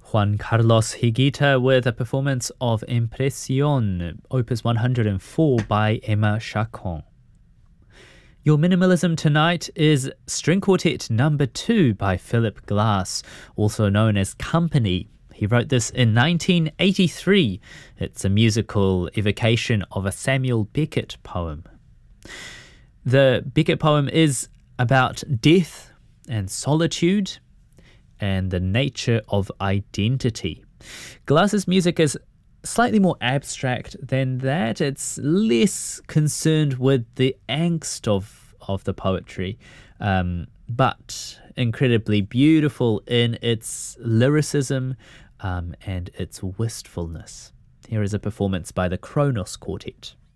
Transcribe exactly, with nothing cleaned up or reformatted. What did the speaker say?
Juan Carlos Higuita with a performance of Impresión, Opus one hundred four by Emma Chacon. Your minimalism tonight is String Quartet Number two by Philip Glass, also known as Company. He wrote this in nineteen eighty-three. It's a musical evocation of a Samuel Beckett poem. The Beckett poem is about death and solitude and the nature of identity. Glass's music is slightly more abstract than that. It's less concerned with the angst of, of the poetry, um, but incredibly beautiful in its lyricism um, and its wistfulness. Here is a performance by the Kronos Quartet.